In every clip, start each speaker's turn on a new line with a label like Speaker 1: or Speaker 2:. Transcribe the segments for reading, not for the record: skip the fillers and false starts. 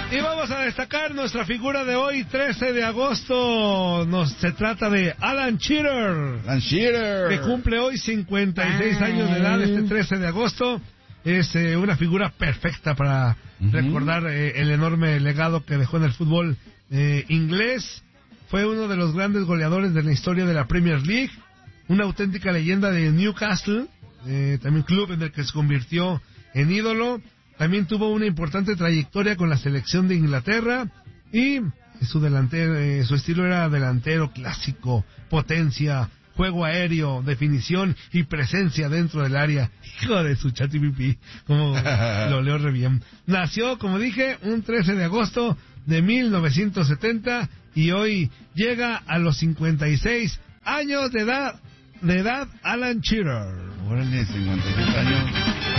Speaker 1: Y vamos a destacar nuestra figura de hoy, 13 de agosto. Se trata de Alan Shearer.
Speaker 2: Alan Shearer.
Speaker 1: Que cumple hoy 56 años de edad, este 13 de agosto. Es una figura perfecta para recordar el enorme legado que dejó en el fútbol inglés. Fue uno de los grandes goleadores de la historia de la Premier League. Una auténtica leyenda de Newcastle, también club en el que se convirtió en ídolo. También tuvo una importante trayectoria con la selección de Inglaterra y su estilo era delantero clásico, potencia, juego aéreo, definición y presencia dentro del área. Hijo de su chatipipi, como lo leo re bien. Nació, como dije, un 13 de agosto de 1970 y hoy llega a los 56 años de edad Alan Shearer.
Speaker 2: Órale, 56 años.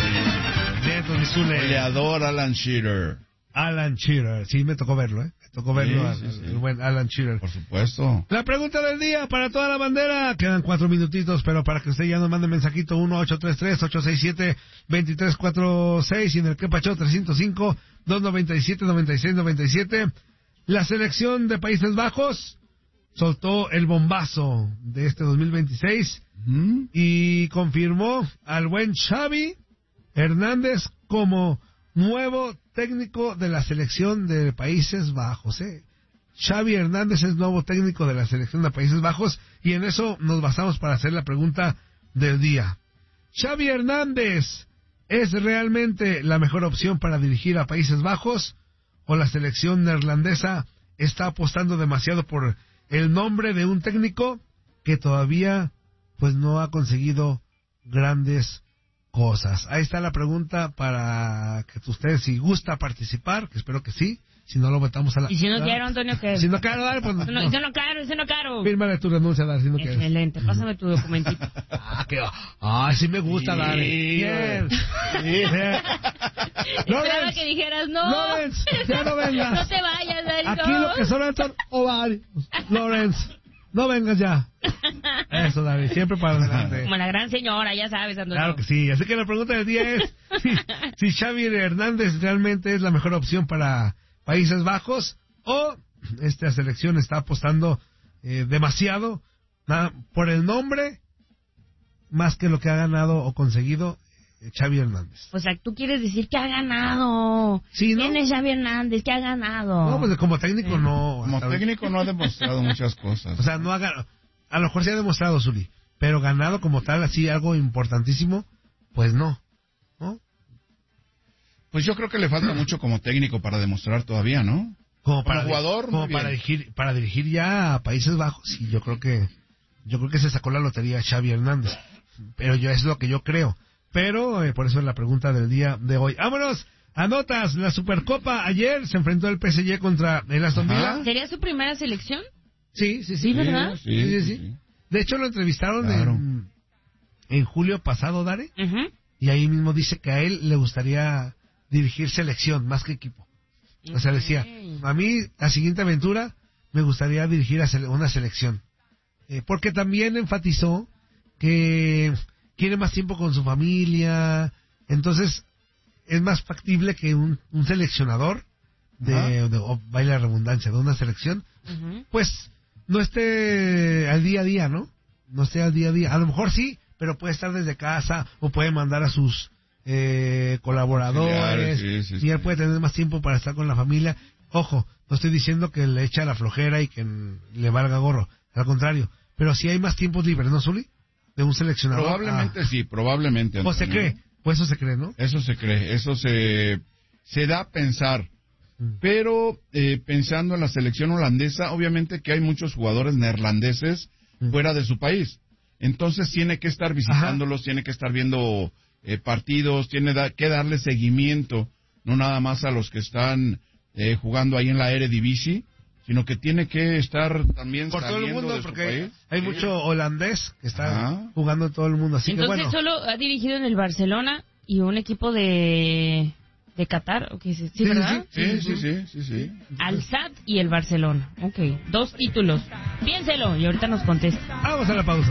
Speaker 2: Goleador Alan Shearer.
Speaker 1: Alan Shearer, sí, me tocó verlo, Me tocó verlo,
Speaker 2: sí.
Speaker 1: el buen Alan Shearer.
Speaker 2: Por supuesto.
Speaker 1: La pregunta del día para toda la bandera. Quedan 4 minutitos, pero para que usted ya nos mande mensajito, 1-833-867-2346 y en el Quepacho 305-297-9697. La selección de Países Bajos soltó el bombazo de este 2026 y confirmó al buen Xavi Hernández como nuevo técnico de la selección de Países Bajos. Xavi Hernández es nuevo técnico de la selección de Países Bajos y en eso nos basamos para hacer la pregunta del día. ¿Xavi Hernández es realmente la mejor opción para dirigir a Países Bajos o la selección neerlandesa está apostando demasiado por el nombre de un técnico que todavía pues no ha conseguido grandes cosas? Ahí está la pregunta para que usted, si gusta participar, que espero que sí, si no lo vetamos a la...
Speaker 3: Y si no quiero, Antonio, ¿qué?
Speaker 1: Si no quiero, dale, pues...
Speaker 3: Si no quiero.
Speaker 1: Fírmale tu renuncia, Dale, si no quieres.
Speaker 3: Excelente, pásame tu documentito.
Speaker 1: Sí me gusta, Dale. Bien.
Speaker 3: Esperaba que dijeras no.
Speaker 1: Lawrence, ya no vengas.
Speaker 3: No te vayas, Darío.
Speaker 1: Aquí lo que sobran son ovarios. Lawrence, no vengas ya. Eso, David, siempre para adelante.
Speaker 3: Como la gran señora, ya sabes, Antonio.
Speaker 1: Claro que sí. Así que la pregunta del día es si Xavi Hernández realmente es la mejor opción para Países Bajos o esta selección está apostando demasiado por el nombre más que lo que ha ganado o conseguido Xavi Hernández.
Speaker 3: O sea, tú quieres decir que ha ganado.
Speaker 1: Sí, ¿no?
Speaker 3: ¿Quién es Xavi Hernández? ¿Qué ha ganado?
Speaker 1: No, pues como técnico no.
Speaker 2: Como técnico no ha demostrado muchas cosas.
Speaker 1: O sea, no ha ganado. A lo mejor sí ha demostrado, Zuli, pero ganado como tal, así algo importantísimo, pues no. ¿No?
Speaker 2: Pues yo creo que le falta mucho como técnico para demostrar todavía, ¿no?
Speaker 1: Como
Speaker 2: jugador,
Speaker 1: como para dirigir ya a Países Bajos, sí, yo creo que se sacó la lotería Xavi Hernández. Pero es lo que yo creo. Pero por eso es la pregunta del día de hoy. Vámonos a notas. La Supercopa ayer se enfrentó el PSG contra el Aston Villa.
Speaker 3: ¿Sería su primera selección?
Speaker 1: Sí,
Speaker 3: ¿verdad?
Speaker 1: Sí. De hecho, lo entrevistaron en julio pasado, Dare, y ahí mismo dice que a él le gustaría dirigir selección más que equipo. O sea, decía, a mí, la siguiente aventura, me gustaría dirigir a una selección. Porque también enfatizó que quiere más tiempo con su familia, entonces es más factible que un seleccionador o vaya la redundancia, de una selección, pues no esté al día a día, ¿no? No esté al día a día. A lo mejor sí, pero puede estar desde casa o puede mandar a sus colaboradores y él puede tener más tiempo para estar con la familia. Ojo, no estoy diciendo que le echa la flojera y que le valga gorro, al contrario, pero si hay más tiempos libres, ¿no, Zuli? De un seleccionador.
Speaker 2: Probablemente sí, probablemente.
Speaker 1: Pues se cree, pues eso se cree, ¿no?
Speaker 2: Eso se cree, eso se da a pensar. Pero pensando en la selección holandesa, obviamente que hay muchos jugadores neerlandeses fuera de su país. Entonces tiene que estar visitándolos, tiene que estar viendo partidos, tiene que darle seguimiento, no nada más a los que están jugando ahí en la Eredivisie, sino que tiene que estar también
Speaker 1: por todo el mundo,
Speaker 2: de
Speaker 1: porque
Speaker 2: su país.
Speaker 1: Hay mucho holandés que está jugando en todo el mundo. Así
Speaker 3: entonces,
Speaker 1: que bueno.
Speaker 3: solo ha dirigido en el Barcelona y un equipo de Qatar, ¿o qué es? ¿Sí, verdad?
Speaker 2: Sí.
Speaker 3: Al Sadd y el Barcelona. Ok, 2 títulos. Piénselo y ahorita nos contesta.
Speaker 1: Vamos a la pausa.